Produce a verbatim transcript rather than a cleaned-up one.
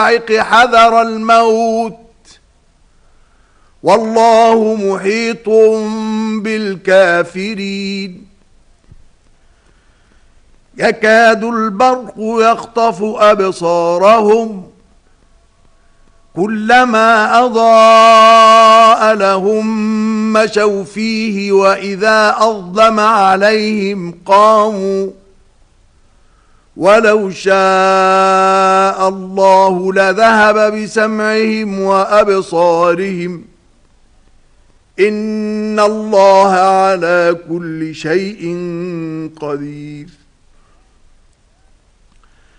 الصواعق حذر الموت والله محيط بالكافرين يكاد البرق يخطف أبصارهم كلما أضاء لهم مشوا فيه وإذا أظلم عليهم قاموا ولو شاء الله لذهب بسمعهم وأبصارهم إن الله على كل شيء قدير